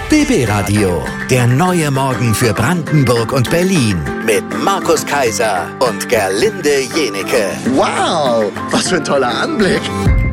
BB Radio, der neue Morgen für Brandenburg und Berlin mit Markus Kaiser und Gerlinde Jenike. Wow, was für ein toller Anblick.